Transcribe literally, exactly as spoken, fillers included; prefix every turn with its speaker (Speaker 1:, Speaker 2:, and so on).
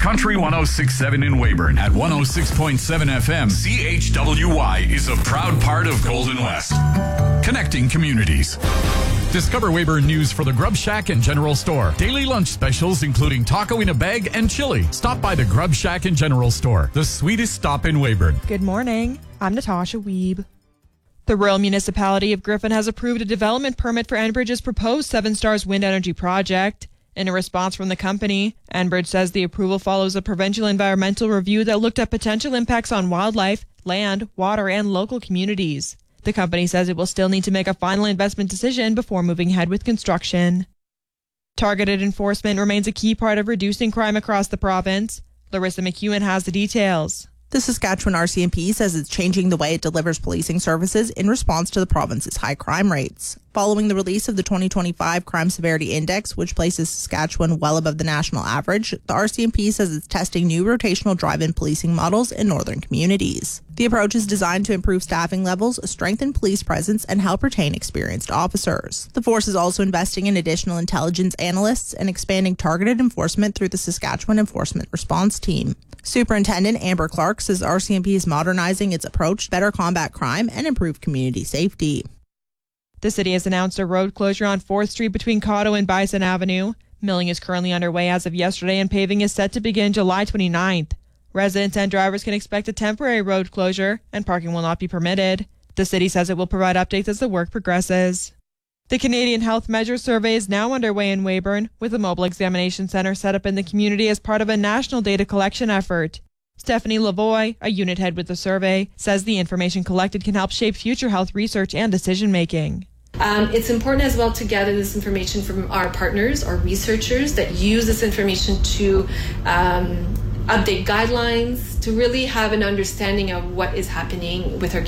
Speaker 1: Country one oh six point seven in Weyburn at one oh six point seven F M. C H W Y is a proud part of Golden West. Connecting communities. Discover Weyburn news for the Grub Shack and General Store. Daily lunch specials including taco in a bag and chili. Stop by the Grub Shack and General Store, the sweetest stop in Weyburn.
Speaker 2: Good morning. I'm Natasha Wiebe. The Rural Municipality of Griffin has approved a development permit for Enbridge's proposed Seven Stars Wind Energy project. In a response from the company, Enbridge says the approval follows a provincial environmental review that looked at potential impacts on wildlife, land, water, and local communities. The company says it will still need to make a final investment decision before moving ahead with construction. Targeted enforcement remains a key part of reducing crime across the province. Larissa McEwen has the details.
Speaker 3: The Saskatchewan R C M P says it's changing the way it delivers policing services in response to the province's high crime rates. Following the release of the twenty twenty-five Crime Severity Index, which places Saskatchewan well above the national average, the R C M P says it's testing new rotational drive-in policing models in northern communities. The approach is designed to improve staffing levels, strengthen police presence, and help retain experienced officers. The force is also investing in additional intelligence analysts and expanding targeted enforcement through the Saskatchewan Enforcement Response Team. Superintendent Amber Clark says R C M P is modernizing its approach to better combat crime and improve community safety.
Speaker 2: The city has announced a road closure on fourth Street between Cotto and Bison Avenue. Milling is currently underway as of yesterday, and paving is set to begin July twenty-ninth. Residents and drivers can expect a temporary road closure, and parking will not be permitted. The city says it will provide updates as the work progresses. The Canadian Health Measure Survey is now underway in Weyburn, with a mobile examination centre set up in the community as part of a national data collection effort. Stephanie Lavoie, a unit head with the survey, says the information collected can help shape future health research and decision-making.
Speaker 4: Um, it's important as well to gather this information from our partners, our researchers that use this information to um, update guidelines, to really have an understanding of what is happening with our